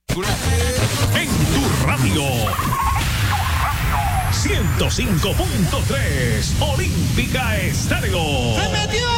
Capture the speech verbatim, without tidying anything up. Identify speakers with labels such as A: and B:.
A: En tu radio. ciento cinco punto tres Olímpica Estéreo.
B: ¡Se metió!